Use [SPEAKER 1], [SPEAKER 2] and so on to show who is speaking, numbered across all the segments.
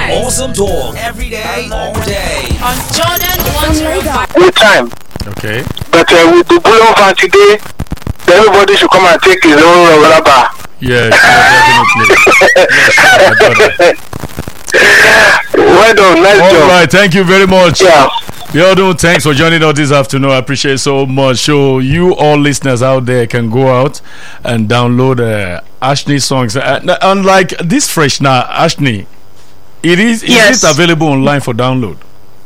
[SPEAKER 1] Awesome talk every day, all day.
[SPEAKER 2] On Jordan 105.
[SPEAKER 3] Good time.
[SPEAKER 4] Okay.
[SPEAKER 3] But with the Bullion fan today, everybody should come and take his own rubber.
[SPEAKER 4] Yeah, definitely. Yes,
[SPEAKER 3] Well done, nice job.
[SPEAKER 4] all right, thank you very much.
[SPEAKER 3] Yeah.
[SPEAKER 4] Biodo, thanks for joining us this afternoon. I appreciate it so much. So you all listeners out there can go out and download Ashney songs. Unlike this fresh now, Ashney, is it available online for download?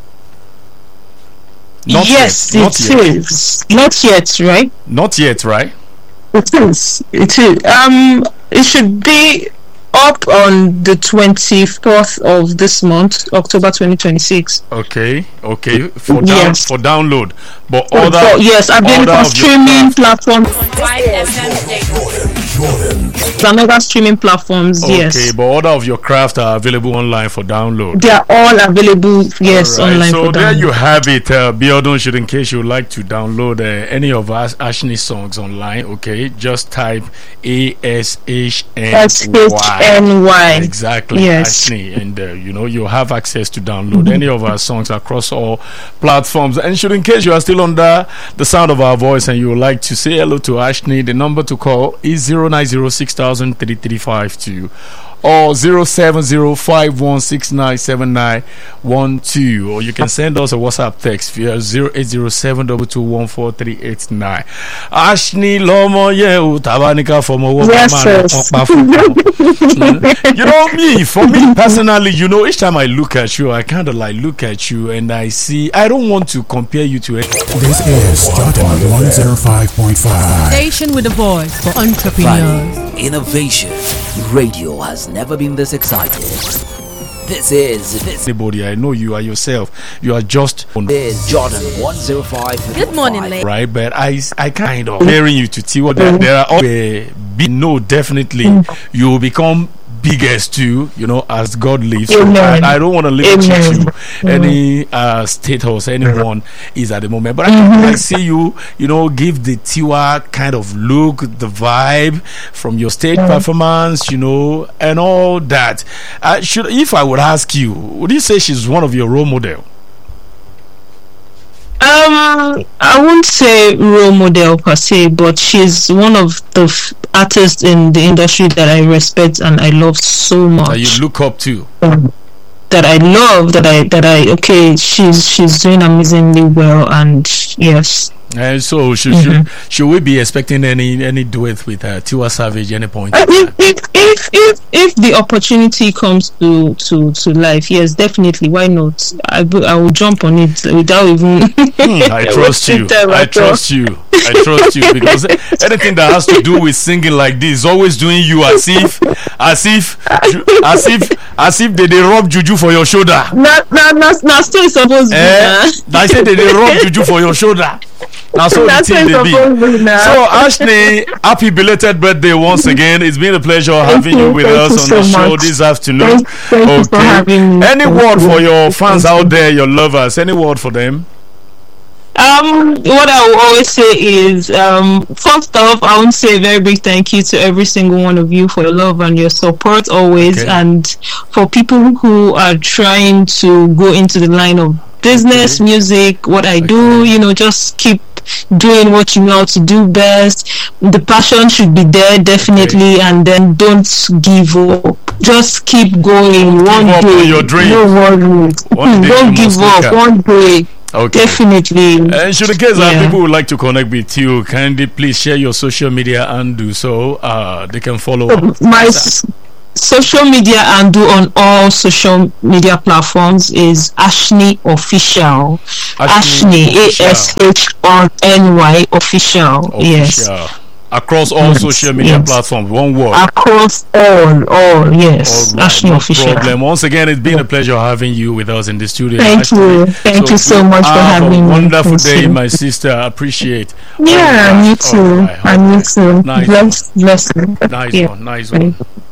[SPEAKER 4] Not
[SPEAKER 5] yes,
[SPEAKER 4] yet.
[SPEAKER 5] it is. Not yet, right?
[SPEAKER 4] Not yet, right?
[SPEAKER 5] It is. It is. It should be up on the 24th of this month, October 2026.
[SPEAKER 4] Okay. For
[SPEAKER 5] Yes.
[SPEAKER 4] download, but
[SPEAKER 5] yes, I've been for streaming platforms.
[SPEAKER 2] 5 FM
[SPEAKER 5] Another streaming platforms.
[SPEAKER 4] Okay,
[SPEAKER 5] Yes,
[SPEAKER 4] but all of your craft are available online for download.
[SPEAKER 5] they are all available. Yes,
[SPEAKER 4] All right,
[SPEAKER 5] online
[SPEAKER 4] so
[SPEAKER 5] for
[SPEAKER 4] there
[SPEAKER 5] download.
[SPEAKER 4] you have it. Biodun should, in case you would like to download any of Ashney songs online, okay, just type ASHNY. Exactly,
[SPEAKER 5] Yes.
[SPEAKER 4] Ashney, and you'll have access to download any of our songs across all platforms. And should, in case you are still under the sound of our voice and you would like to say hello to Ashney, the number to call is 090633352 or 07051697912, or you can send us a WhatsApp text via 080722143889. Ashney Lomo Tabanika from
[SPEAKER 5] Yes, sir.
[SPEAKER 4] For me personally, each time I look at you, I kind of like look at you and I don't want to compare you to anyone.
[SPEAKER 6] This is Jordan 105.5.
[SPEAKER 7] Station with a voice for entrepreneurs.
[SPEAKER 1] Friday, innovation. Radio has never been this excited. This is
[SPEAKER 4] Anybody, I know you are yourself. You are just
[SPEAKER 1] Jordan 105.
[SPEAKER 7] Good morning, ladies.
[SPEAKER 4] right, but I kind of hearing you to Tiwa. There are always definitely you will become biggest too, as God lives. So I don't want to limit you to any status anyone is at the moment, but I see you give the Tiwa kind of look, the vibe from your stage performance, and all that. If I would ask you, would you say she's one of your role model?
[SPEAKER 5] I won't say role model per se, but she's one of the artists in the industry that I respect and I love so much.
[SPEAKER 4] That you look up to.
[SPEAKER 5] That I love. Okay, she's doing amazingly well, and yes.
[SPEAKER 4] And so should we be expecting any duet with Tiwa Savage any point?
[SPEAKER 5] If the opportunity comes to life, yes, definitely. Why not? I will jump on it without even.
[SPEAKER 4] I trust you. I trust you because anything that has to do with singing like this, always doing you as if they rub juju for your shoulder.
[SPEAKER 5] Now still supposed to be.
[SPEAKER 4] I said they rub juju for your shoulder. Now so the thing they be. So Ashney, happy belated birthday once again. It's been a pleasure having you with us on the show this afternoon.
[SPEAKER 5] Thank you for having me.
[SPEAKER 4] Any word for your fans out there, your lovers? Any word for them?
[SPEAKER 5] What I will always say is, first off, I want to say a very big thank you to every single one of you for your love and your support always, and for people who are trying to go into the line of business, music, what I do, just keep doing what you know how to do best. The passion should be there, definitely, and then don't give up. Just keep going. One day,
[SPEAKER 4] your dream.
[SPEAKER 5] No worries. Don't give up. One day.
[SPEAKER 4] Okay.
[SPEAKER 5] Definitely.
[SPEAKER 4] And should in case people would like to connect with you, kindly please share your social media and do so. They can follow
[SPEAKER 5] my social media and do on all social media platforms is Ashney Official. Ashney ASHNY Official. Yes.
[SPEAKER 4] Across all social media platforms, one word.
[SPEAKER 5] Across all, yes. Right, Ashney Official.
[SPEAKER 4] Problem. Once again, it's been a pleasure having you with us in the studio.
[SPEAKER 5] Thank you so much for having me.
[SPEAKER 4] Wonderful day, my sister. Appreciate.
[SPEAKER 5] Yeah, me too. And you too.
[SPEAKER 4] Nice.
[SPEAKER 5] Bless you.
[SPEAKER 4] Nice one.